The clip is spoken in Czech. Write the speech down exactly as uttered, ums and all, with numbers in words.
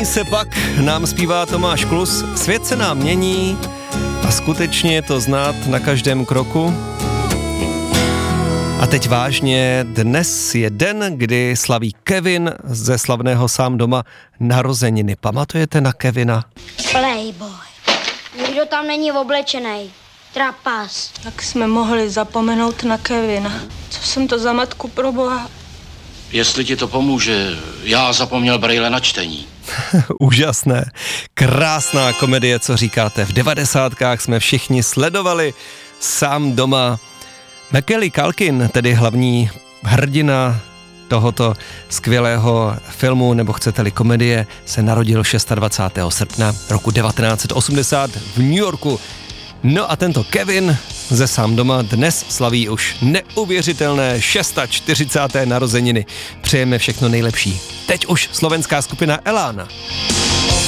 Mění se pak, nám zpívá Tomáš Klus, svět se nám mění a skutečně je to znát na každém kroku. A teď vážně, dnes je den, kdy slaví Kevin ze slavného Sám doma narozeniny. Pamatujete na Kevina? Playboy. Nikdo tam není oblečený. Trapas. Tak jsme mohli zapomenout na Kevina. Co jsem to za matku pro boha? Jestli ti to pomůže, já zapomněl brejle na čtení. Úžasné. Krásná komedie, co říkáte. V devadesátkách jsme všichni sledovali Sám doma. Macaulay Culkin, tedy hlavní hrdina tohoto skvělého filmu, nebo chcete-li komedie, se narodil dvacátého šestého srpna roku devatenáct set osmdesát v New Yorku. No a tento Kevin ze Sám doma dnes slaví už neuvěřitelné čtyřicáté šesté narozeniny. Přejeme všechno nejlepší. Teď už slovenská skupina Elána.